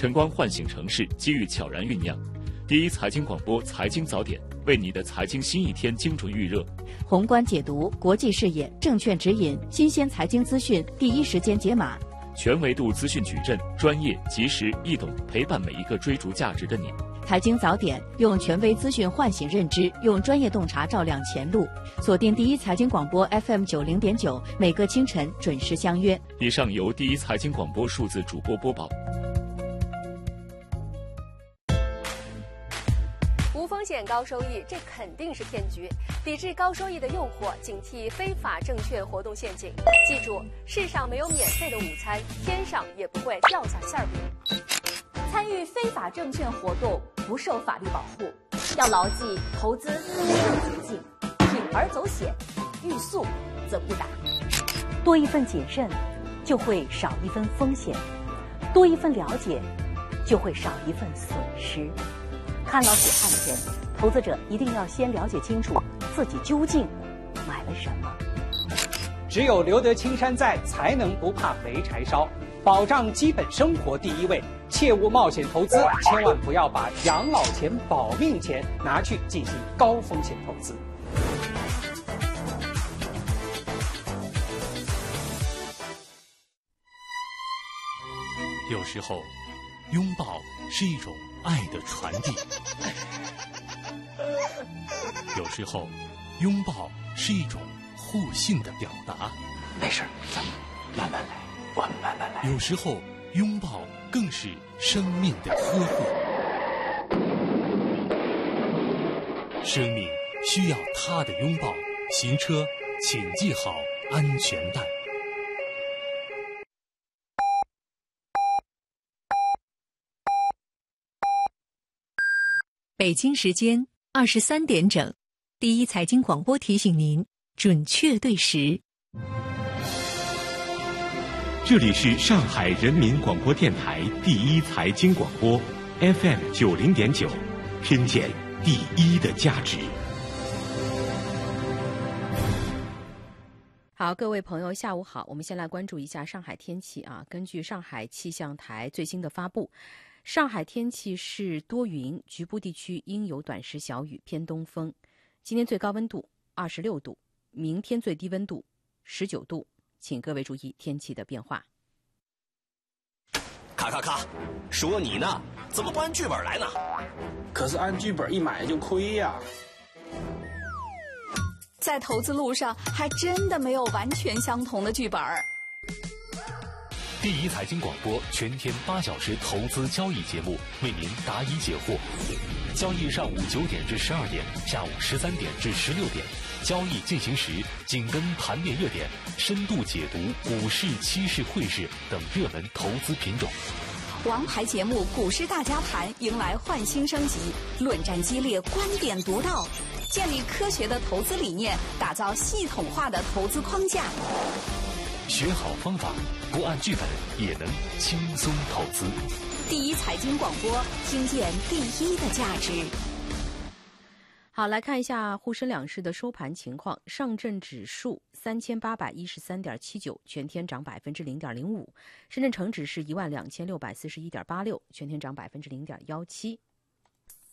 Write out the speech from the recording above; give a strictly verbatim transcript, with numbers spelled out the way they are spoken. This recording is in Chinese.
晨光唤醒城市，机遇悄然酝酿。第一财经广播财经早点，为你的财经新一天精准预热。 宏观解读，国际视野，证券指引，新鲜财经资讯，第一时间解码。 全维度资讯矩阵，专业、及时、易懂，陪伴每一个追逐价值的你。 财经早点，用权威资讯唤醒认知，用专业洞察照亮前路。锁定第一财经广播 F M 九零点九，每个清晨准时相约。 以上由第一财经广播数字主播播报。 无风险高收益，这肯定是骗局。抵制高收益的诱惑，警惕非法证券活动陷阱。记住，世上没有免费的午餐，天上也不会掉下馅饼。 参与非法证券活动不受法律保护，要牢记投资没有捷径，铤而走险，欲速则不达。 多一份谨慎，就会少一分风险；多一份了解，就会少一份损失。看牢血汗钱，投资者一定要先了解清楚自己究竟买了什么。 只有留得青山在，才能不怕没柴烧。保障基本生活第一位，切勿冒险投资，千万不要把养老钱、保命钱拿去进行高风险投资。 有时候，拥抱是一种爱的传递；有时候，拥抱是一种互信的表达。 没事，咱们慢慢来，我们慢慢来。 有时候，拥抱更是生命的呵护。生命需要他的拥抱。行车请系好安全带。 北京时间二十三点整，第一财经广播提醒您准确对时。 这里是上海人民广播电台第一财经广播 F M 九零点九，听见第一的价值。 好，各位朋友，下午好。我们先来关注一下上海天气啊。根据上海气象台最新的发布，上海天气是多云，局部地区应有短时小雨，偏东风。今天最高温度二十六度，明天最低温度十九度，请各位注意天气的变化。 咔咔咔，说你呢，怎么不按剧本来呢？ 可是按剧本一买就亏呀。 在投资路上，还真的没有完全相同的剧本。 第一财经广播全天八小时投资交易节目，为您答疑解惑。交易上午九点至十二点，下午十三点至十六点。交易进行时，紧跟盘面热点，深度解读股市、期市、汇市等热门投资品种。 王牌节目《股市大家谈》迎来焕新升级，论战激烈，观点独到，建立科学的投资理念，打造系统化的投资框架。 学好方法，不按剧本也能轻松投资。 第一财经广播，听见第一的价值。 好，来看一下沪深两市的收盘情况。上证指数三千八百一十三点七九，全天涨百分之零点零五；深圳成指是一万两千六百四十一点八六，全天涨百分之零点幺七。